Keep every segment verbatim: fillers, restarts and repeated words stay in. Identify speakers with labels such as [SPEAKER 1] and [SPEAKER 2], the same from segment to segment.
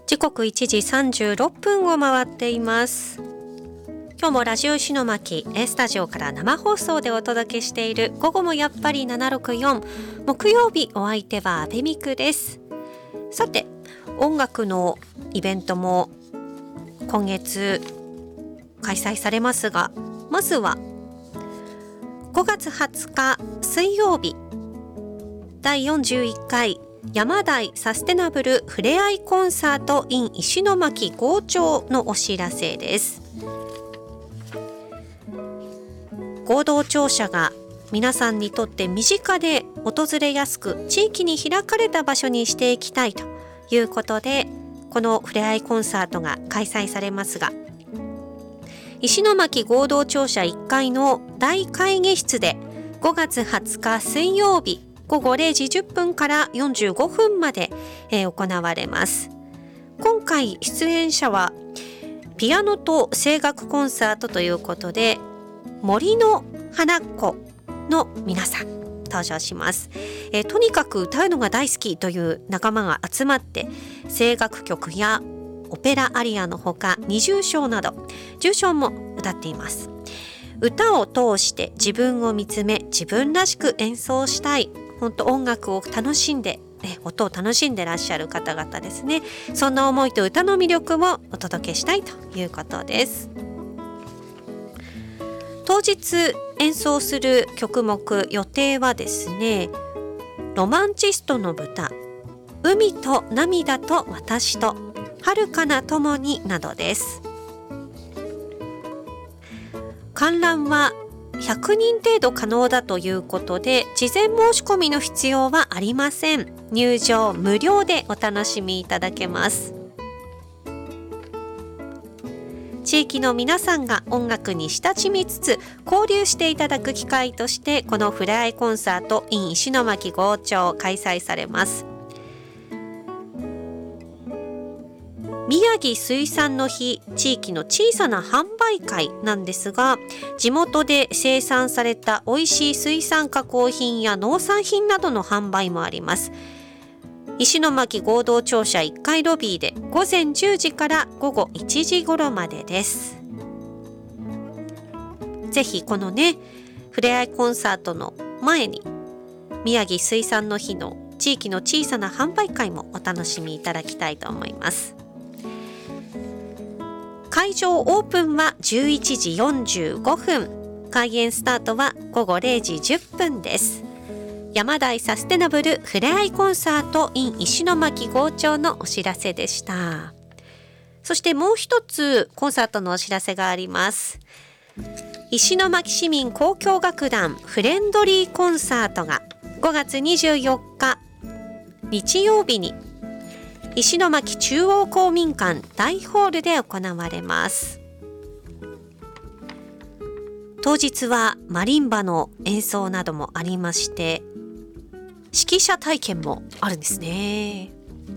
[SPEAKER 1] 時刻いちじさんじゅうろっぷんを回っています。今日もラジオ石巻 A スタジオから生放送でお届けしている午後もやっぱりななろくよん、木曜日お相手は阿部美久です。さて、音楽のイベントも今月開催されますが、まずはごがつはつか水曜日、だいよんじゅういっかい山台サステナブルふれあいコンサート in 石巻郷町のお知らせです。合同庁舎が皆さんにとって身近で訪れやすく、地域に開かれた場所にしていきたいということで、このふれあいコンサートが開催されますが、石巻合同庁舎いっかいの大会議室でごがつはつか水曜日ごごれいじじゅっぷんからよんじゅうごふんまで、えー、行われます。今回出演者はピアノと声楽コンサートということで、森の花子の皆さん登場します。えー、とにかく歌うのが大好きという仲間が集まって、声楽曲やオペラアリアのほか二重唱など重唱も歌っています。歌を通して自分を見つめ、自分らしく演奏したい、本当音楽を楽しんで、音を楽しんでらっしゃる方々ですね。そんな思いと歌の魅力をお届けしたいということです。当日演奏する曲目予定はですね、ロマンチストの歌、海と涙と私と、遥かな友になどです。観覧はひゃくにん程度可能だということで、事前申し込みの必要はありません。入場無料でお楽しみいただけます。地域の皆さんが音楽に親しみつつ交流していただく機会として、このふれあいコンサート in 石巻郷町開催されます。宮城水産の日、地域の小さな販売会なんですが、地元で生産された美味しい水産加工品や農産品などの販売もあります。石巻合同庁舎いっかいロビーでごぜんじゅうじからごごいちじ頃までです。ぜひこのね、ふれあいコンサートの前に宮城水産の日の地域の小さな販売会もお楽しみいただきたいと思います。会場オープンはじゅういちじよんじゅうごふん、開演スタートはごごれいじじゅっぷんです。山台サステナブルふれあいコンサート in 石巻郷町のお知らせでした。そしてもう一つコンサートのお知らせがあります。石巻市民交響楽団フレンドリーコンサートがごがつにじゅうよっか日曜日に石巻中央公民館大ホールで行われます。当日はマリンバの演奏などもありまして、指揮者体験もあるんですね。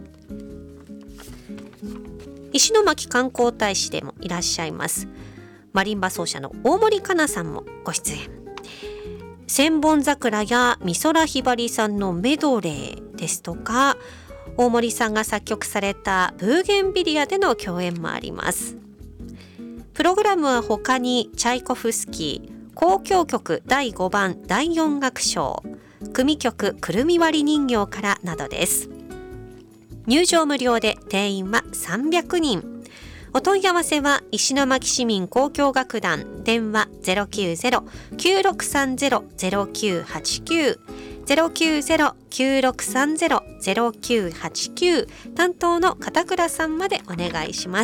[SPEAKER 1] 石巻観光大使でもいらっしゃいますマリンバ奏者の大森かなさんもご出演。千本桜や美空ひばりさんのメドレーですとか、大森さんが作曲されたブーゲンビリアでの共演もあります。プログラムは他にチャイコフスキー交響曲だいごばんだいよん楽章、組曲くるみ割り人形からなどです。入場無料で定員はさんびゃくにん。お問い合わせは石巻市民交響楽団、電話 ゼロきゅうゼロ きゅうろくさんゼロ ゼロきゅうはちきゅう ゼロきゅうゼロ きゅうろくさんゼロ ゼロきゅうはちきゅう、担当の片倉さんまでお願いします。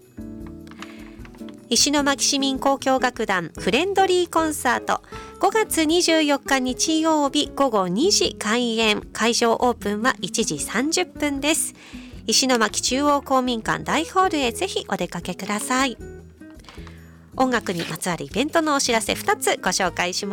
[SPEAKER 1] 石巻市民交響楽団フレンドリーコンサート、ごがつにじゅうよっか日曜日ごごにじ開演、会場オープンはいちじさんじゅっぷんです。石巻中央公民館大ホールへぜひお出かけください。音楽にまつわるイベントのお知らせふたつご紹介します。